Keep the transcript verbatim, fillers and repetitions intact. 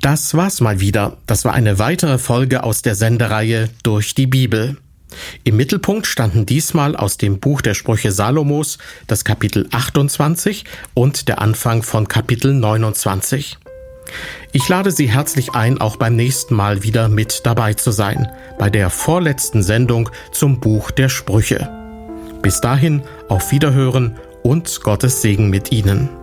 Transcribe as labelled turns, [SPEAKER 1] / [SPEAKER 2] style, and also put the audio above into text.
[SPEAKER 1] Das war's mal wieder. Das war eine weitere Folge aus der Sendereihe Durch die Bibel. Im Mittelpunkt standen diesmal aus dem Buch der Sprüche Salomos das Kapitel achtundzwanzig und der Anfang von Kapitel neunundzwanzig. Ich lade Sie herzlich ein, auch beim nächsten Mal wieder mit dabei zu sein, bei der vorletzten Sendung zum Buch der Sprüche. Bis dahin, auf Wiederhören und Gottes Segen mit Ihnen.